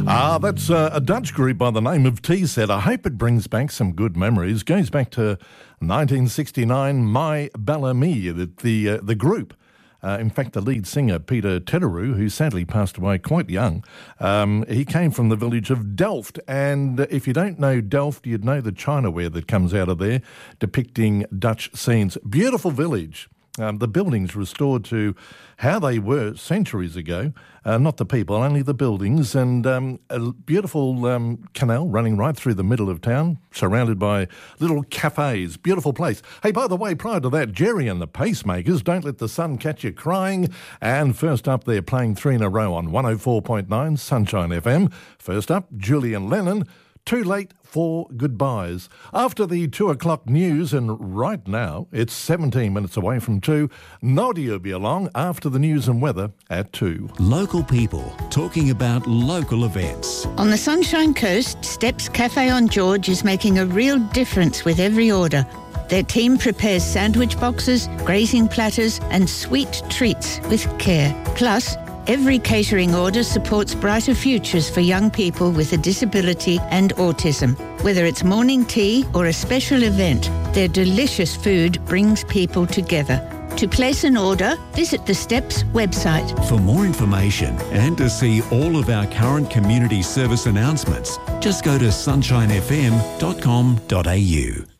That's a Dutch group by the name of T-Set. I hope it brings back some good memories. Goes back to 1969, My Bellamy, the group. In fact, the lead singer, Peter Tederu, who sadly passed away quite young, he came from the village of Delft. And if you don't know Delft, you'd know the Chinaware that comes out of there, depicting Dutch scenes. Beautiful village. The buildings restored to how they were centuries ago, not the people, only the buildings, and a beautiful canal running right through the middle of town, surrounded by little cafes. Beautiful place. Hey, by the way, prior to that, Jerry and the Pacemakers, Don't Let the Sun Catch You Crying, and first up, they're playing 3 in a row on 104.9 Sunshine FM. First up, Julian Lennon, Too Late for Goodbyes. After the 2 o'clock news, and right now it's 17 minutes away from 2, Noddy will be along after the news and weather at 2. Local people talking about local events. On the Sunshine Coast, Steps Cafe on George is making a real difference with every order. Their team prepares sandwich boxes, grazing platters and sweet treats with care. Plus, every catering order supports brighter futures for young people with a disability and autism. Whether it's morning tea or a special event, their delicious food brings people together. To place an order, visit the Steps website. For more information and to see all of our current community service announcements, just go to sunshinefm.com.au.